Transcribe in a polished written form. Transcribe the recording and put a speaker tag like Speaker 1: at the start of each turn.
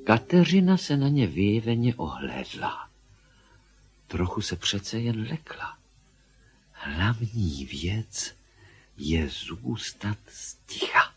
Speaker 1: Kateřina se na ně vyjeveně ohlédla. Trochu se přece jen lekla. Hlavní věc je zůstat sticha.